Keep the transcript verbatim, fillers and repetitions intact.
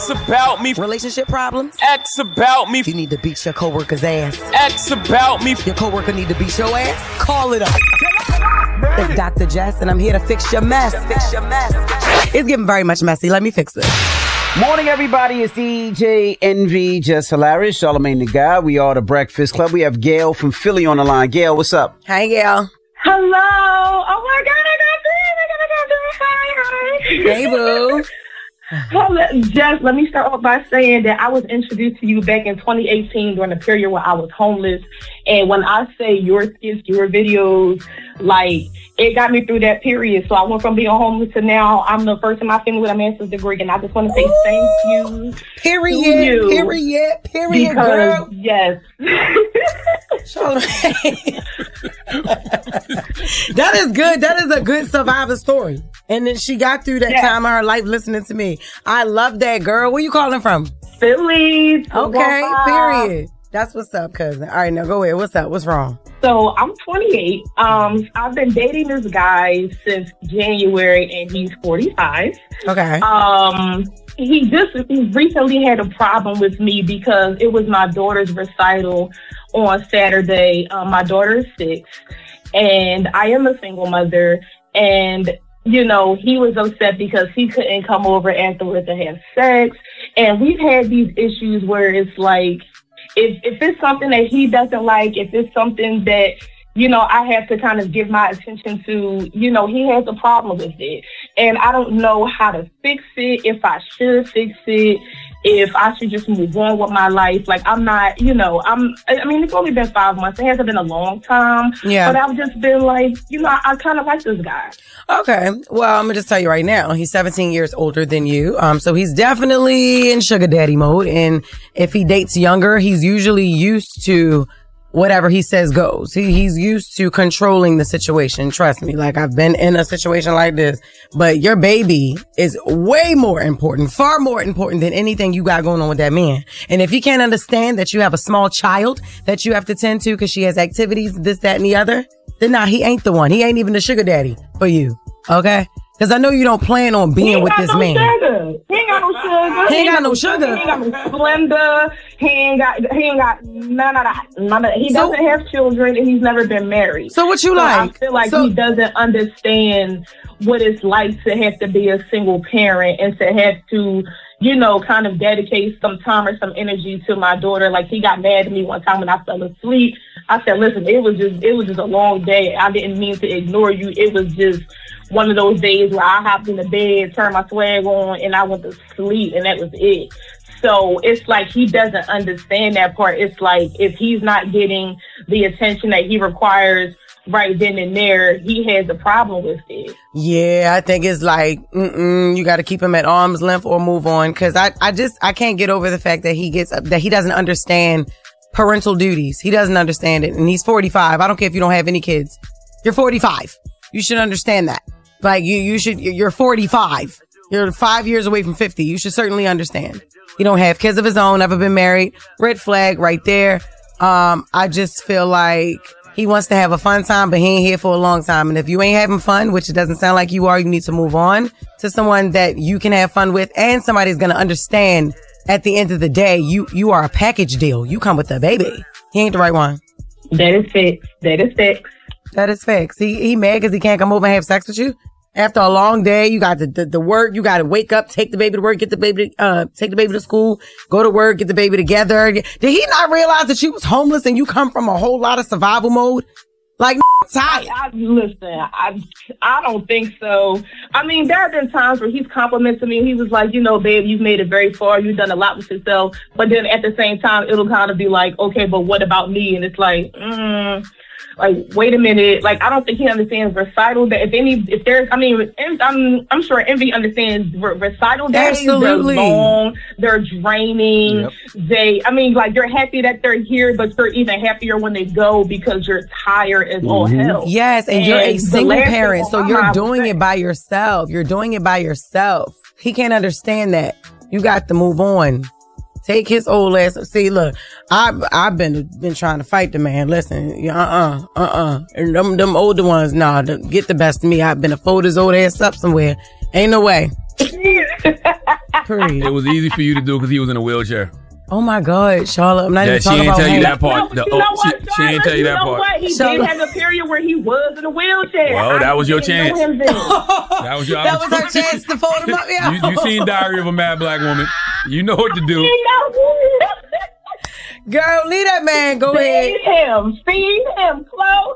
X about me. Relationship problems? X about me. You need to beat your coworker's ass. X about me. Your coworker need to beat your ass? Call it up. It's Doctor Jess, and I'm here to fix your mess. Fix your mess. It's getting very much messy. Let me fix it. Morning, everybody. It's D J Envy, Just Hilarious, Charlamagne the Guy. We are the Breakfast Club. We have Gail from Philly on the line. Gail, what's up? Hi, Gail. Hello. Oh, my God. I got this. I got this. Hi, hi. Hey, boo. Well, Jess, let me start off by saying that I was introduced to you back in twenty eighteen during a period where I was homeless. And when I say your skits, your videos, like, it got me through that period. So I went from being homeless to now I'm the first in my family with a master's degree. And I just want to say thank you. Period. You period. Period, because, girl. Yes. That is good. That is a good survivor story. And then she got through that yes. time of her life listening to me. I love that, girl. Where you calling from? Philly. Okay, period. That's what's up, cousin. All right, now go ahead. What's up? What's wrong? So I'm twenty-eight. Um, I've been dating this guy since January, and he's forty-five. Okay. Um, he just he recently had a problem with me because it was my daughter's recital on Saturday. Um, my daughter is six, and I am a single mother. And you know, he was upset because he couldn't come over afterwards to have sex. And we've had these issues where it's like, if if it's something that he doesn't like, if it's something that, you know, I have to kind of give my attention to, you know, he has a problem with it. And I don't know how to fix it, if I should fix it, if I should just move on with my life. Like, I'm not, you know, I'm, I mean, it's only been five months. It hasn't been a long time. Yeah. But I've just been like, you know, I, I kind of like this guy. Okay. Well, I'm going to just tell you right now, he's seventeen years older than you. Um, so he's definitely in sugar daddy mode. And if he dates younger, he's usually used to whatever he says goes. He, he's used to controlling the situation. Trust me. Like, I've been in a situation like this, but your baby is way more important, far more important than anything you got going on with that man. And if he can't understand that you have a small child that you have to tend to because she has activities, this, that, and the other, then nah, he ain't the one. He ain't even the sugar daddy for you. Okay? Because I know you don't plan on being with this no man. Sugar. He ain't got no sugar. He ain't got no sugar. He ain't got no Splenda. He ain't got. He ain't got none of that. None of that. He So- doesn't have children, and he's never been married. So what you So like? I feel like So- he doesn't understand what it's like to have to be a single parent and to have to, you know, kind of dedicate some time or some energy to my daughter. Like, he got mad at me one time when I fell asleep. I said, listen, it was just, it was just a long day. I didn't mean to ignore you. It was just one of those days where I hopped in the bed, turned my swag on, and I went to sleep, and that was it. So it's like he doesn't understand that part. It's like if he's not getting the attention that he requires right then and there, he has a problem with it. Yeah, I think it's like, mm-mm, you got to keep him at arm's length or move on. Cause I, I just, I can't get over the fact that he gets, that he doesn't understand parental duties. He doesn't understand it. And he's forty-five. I don't care if you don't have any kids. You're forty-five. You should understand that. Like, you, you should, you're forty-five. You're five years away from fifty. You should certainly understand. He don't have kids of his own, never been married. Red flag right there. Um, I just feel like he wants to have a fun time, but he ain't here for a long time. And if you ain't having fun, which it doesn't sound like you are, you need to move on to someone that you can have fun with, and somebody's going to understand at the end of the day, you, you are a package deal. You come with the baby. He ain't the right one. That is fixed. That is fixed. That is facts. He, he mad because he can't come over and have sex with you? After a long day, you got the, the, the work, you got to wake up, take the baby to work, get the baby, to, uh, take the baby to school, go to work, get the baby together. Did he not realize that you was homeless and you come from a whole lot of survival mode? Like, tired. I, I, listen, I, I don't think so. I mean, there have been times where he's complimented me. He was like, you know, babe, you've made it very far. You've done a lot with yourself. But then at the same time, it'll kind of be like, okay, but what about me? And it's like, mm, like, wait a minute. Like, I don't think he understands recital. That if any, if there's, I mean, I'm, I'm sure Envy understands re- recital days. Absolutely. They're long. They're draining. Yep. They, I mean, like, you're happy that they're here, but you're even happier when they go because you're tired as all Mm-hmm. hell. Yes, and, and you're a single parent, so you're doing it by yourself. You're doing it by yourself. He can't understand that. You got to move on. Take his old ass. See, look, I've I've been been trying to fight the man. Listen, uh uh uh uh. And them them older ones, nah, get the best of me. I've been to fold his old ass up somewhere. Ain't no way. Period. It was easy for you to do because he was in a wheelchair. Oh my God, Charlotte! I'm not Yeah, even she talking ain't about tell you him. that part. No, The- you know oh, what, she- she ain't tell you Charlotte? that know part. What? He Charlotte. did have a period where he was in a wheelchair. Well, that I was your didn't know chance. him then. That was your That was her chance to fold him up. Yeah. You, you seen Diary of a Mad Black Woman. You know what to do. You know, Girl, leave that man. Go ahead. feed him, feed him, close.